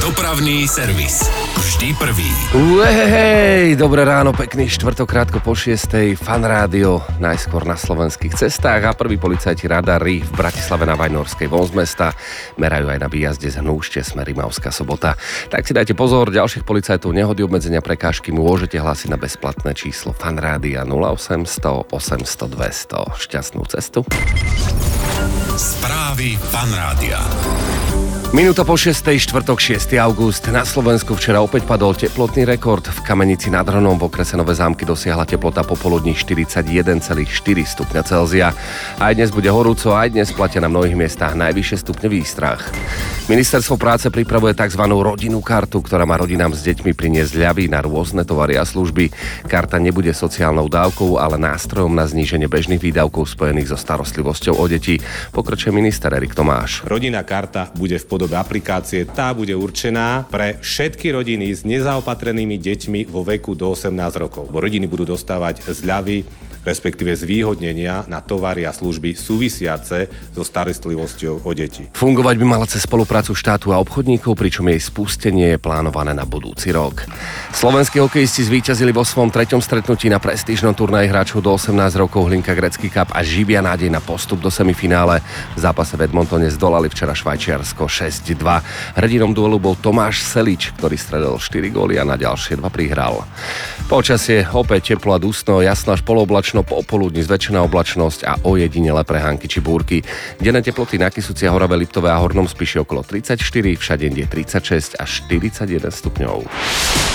Dopravný servis. Vždy prvý. Hej, dobré ráno, pekný štvrtok, krátko po 6:00, Fan Rádio, najskôr na slovenských cestách a prví policajti radari v Bratislave na Vajnorskej von z mesta merajú aj na výjazde z Hnúšte smer Rimavská Sobota. Tak si dajte pozor, ďalších policajtov, nehody, obmedzenia, prekážky môžete hlásiť na bezplatné číslo Fan Rádia 0800 800 200. Šťastnú cestu. Správy Fan Rádia. Minúta po 6:00, štvrtok 6. august. Na Slovensku včera opäť padol teplotný rekord. V Kamenici nad Hronom v okrese Nové Zámky dosiahla teplota popoludní 41,4 stupňa Celzia. Aj dnes bude horúco, aj dnes platia na mnohých miestach najvyššie stupne výstrach. Ministerstvo práce pripravuje tzv. Rodinnú kartu, ktorá má rodinám s deťmi priniesť ľavy na rôzne tovary a služby. Karta nebude sociálnou dávkou, ale nástrojom na zníženie bežných výdavkov spojených so starostlivosťou o deti, pokračuje minister Erik Tomáš. Rodinná karta bude v podobe aplikácie. Tá bude určená pre všetky rodiny s nezaopatrenými deťmi vo veku do 18 rokov. Rodiny budú dostávať zľavy, respektíve zvýhodnenia na tovary a služby súvisiace so starostlivosťou o deti. Fungovať by mala cez spoluprácu štátu a obchodníkov, pričom jej spustenie je plánované na budúci rok. Slovenskí hokejisti zvíťazili vo svojom 3. stretnutí na prestížnom turnaji hráčov do 18 rokov Hlinka Grecký Cup a živia nádej na postup do semifinále. V zápase v Edmontone zdolali včera Švajčiarsko 6-2. Hrdinom duelu bol Tomáš Selič, ktorý stredil 4 góly a na ďalšie 2 prihral. Počasie opäť teplo a dusno, jasno až poloblačno, popoludní zväčšená oblačnosť a ojedinele prehánky či búrky. Denné teploty na Kysuci a Horave Liptove a Hornom Spiši okolo 34, všade inde 36 až 41 stupňov.